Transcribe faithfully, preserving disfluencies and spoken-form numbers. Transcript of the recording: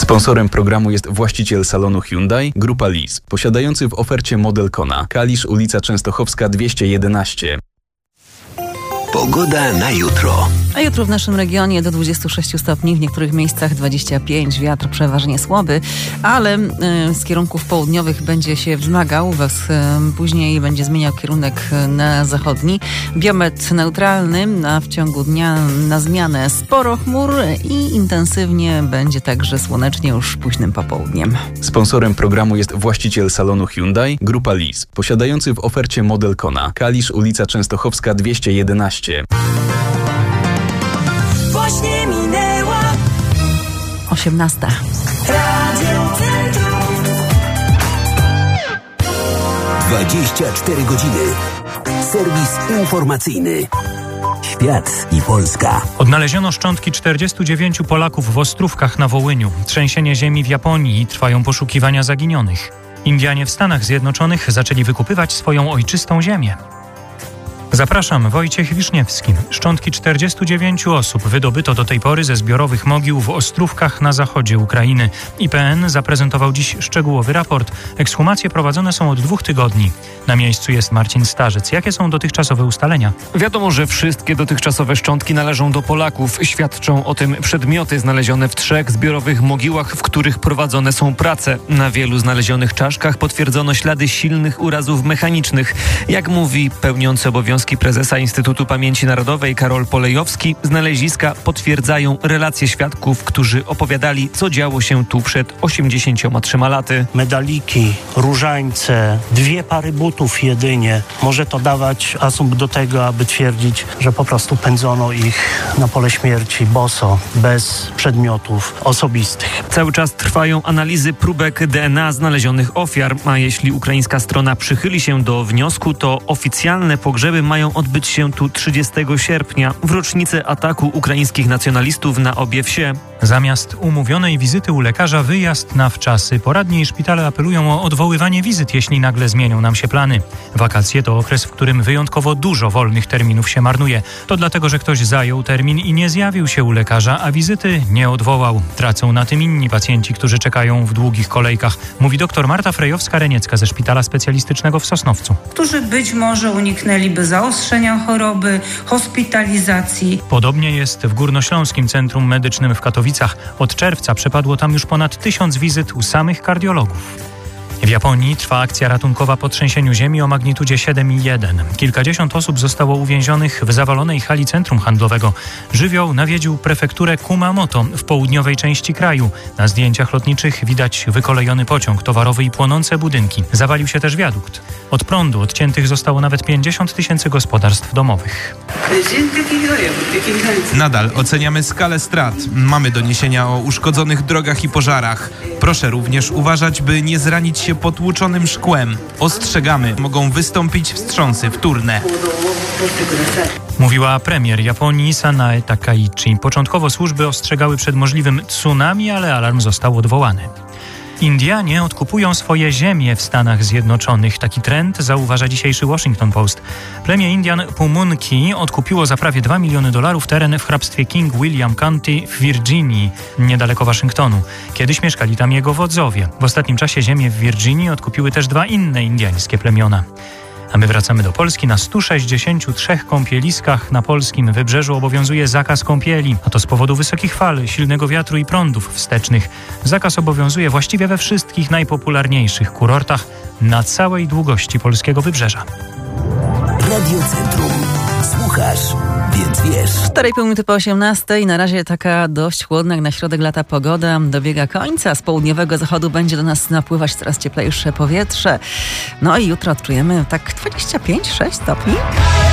Sponsorem programu jest właściciel salonu Hyundai, Grupa Lease, posiadający w ofercie model Kona. Kalisz, ulica Częstochowska dwieście jedenaście. Pogoda na jutro. A jutro w naszym regionie do dwudziestu sześciu stopni, w niektórych miejscach dwadzieścia pięć, wiatr przeważnie słaby, ale y, z kierunków południowych będzie się wzmagał, was, y, później będzie zmieniał kierunek na zachodni. Biometr neutralny, a w ciągu dnia na zmianę sporo chmur i intensywnie będzie także słonecznie już późnym popołudniem. Sponsorem programu jest właściciel salonu Hyundai, Grupa Lease, posiadający w ofercie model Kona. Kalisz, ulica Częstochowska dwieście jedenaście. Właśnie minęła osiemnasta. Radio Centrum. dwadzieścia cztery godziny. Serwis informacyjny. Świat i Polska. Odnaleziono szczątki czterdziestu dziewięciu Polaków w Ostrówkach na Wołyniu. Trzęsienie ziemi w Japonii i trwają poszukiwania zaginionych. Indianie w Stanach Zjednoczonych zaczęli wykupywać swoją ojczystą ziemię. Zapraszam, Wojciech Wiszniewski. Szczątki czterdziestu dziewięciu osób wydobyto do tej pory ze zbiorowych mogił w Ostrówkach na zachodzie Ukrainy. I P N zaprezentował dziś szczegółowy raport. Ekshumacje prowadzone są od dwóch tygodni. Na miejscu jest Marcin Starzec. Jakie są dotychczasowe ustalenia? Wiadomo, że wszystkie dotychczasowe szczątki należą do Polaków. Świadczą o tym przedmioty znalezione w trzech zbiorowych mogiłach, w których prowadzone są prace. Na wielu znalezionych czaszkach potwierdzono ślady silnych urazów mechanicznych. Jak mówi pełniący obowiązki prezesa Instytutu Pamięci Narodowej Karol Polejowski, znaleziska potwierdzają relacje świadków, którzy opowiadali, co działo się tu przed osiemdziesięcioma trzema laty. Medaliki, różańce, dwie pary butów jedynie. Może to dawać asumpt do tego, aby twierdzić, że po prostu pędzono ich na pole śmierci boso, bez przedmiotów osobistych. Cały czas trwają analizy próbek D N A znalezionych ofiar, a jeśli ukraińska strona przychyli się do wniosku, to oficjalne pogrzeby mają odbyć się tu trzydziestego sierpnia, w rocznicę ataku ukraińskich nacjonalistów na obie wsie. Zamiast umówionej wizyty u lekarza wyjazd na wczasy. Poradnie i szpitale apelują o odwoływanie wizyt, jeśli nagle zmienią nam się plany. Wakacje to okres, w którym wyjątkowo dużo wolnych terminów się marnuje. To dlatego, że ktoś zajął termin i nie zjawił się u lekarza, a wizyty nie odwołał. Tracą na tym inni pacjenci, którzy czekają w długich kolejkach, mówi dr Marta Frejowska-Reniecka ze Szpitala Specjalistycznego w Sosnowcu. Którzy być może uniknęliby zaostrzenia choroby, hospitalizacji. Podobnie jest w Górnośląskim Centrum Medycznym w Katowicach. Od czerwca przepadło tam już ponad tysiąc wizyt u samych kardiologów. W Japonii trwa akcja ratunkowa po trzęsieniu ziemi o magnitudzie siedem przecinek jeden. Kilkadziesiąt osób zostało uwięzionych w zawalonej hali centrum handlowego. Żywioł nawiedził prefekturę Kumamoto w południowej części kraju. Na zdjęciach lotniczych widać wykolejony pociąg towarowy i płonące budynki. Zawalił się też wiadukt. Od prądu odciętych zostało nawet pięćdziesiąt tysięcy gospodarstw domowych. Nadal oceniamy skalę strat. Mamy doniesienia o uszkodzonych drogach i pożarach. Proszę również uważać, by nie zranić się potłuczonym szkłem. Ostrzegamy, mogą wystąpić wstrząsy wtórne. Mówiła premier Japonii Sanae Takaichi. Początkowo służby ostrzegały przed możliwym tsunami, ale alarm został odwołany. Indianie odkupują swoje ziemie w Stanach Zjednoczonych. Taki trend zauważa dzisiejszy Washington Post. Plemię Indian Pumunki odkupiło za prawie dwa miliony dolarów teren w hrabstwie King William County w Virginii, niedaleko Waszyngtonu. Kiedyś mieszkali tam jego wodzowie. W ostatnim czasie ziemię w Virginii odkupiły też dwa inne indiańskie plemiona. A my wracamy do Polski. Na stu sześćdziesięciu trzech kąpieliskach na polskim wybrzeżu obowiązuje zakaz kąpieli, a to z powodu wysokich fal, silnego wiatru i prądów wstecznych. Zakaz obowiązuje właściwie we wszystkich najpopularniejszych kurortach na całej długości polskiego wybrzeża. Radio Centrum. Słuchasz, więc wiesz. cztery i pół minuty po osiemnastej. Na razie taka dość chłodna jak na środek lata pogoda dobiega końca. Z południowego zachodu będzie do nas napływać coraz cieplejsze powietrze. No i jutro odczujemy tak dwadzieścia pięć sześć stopni.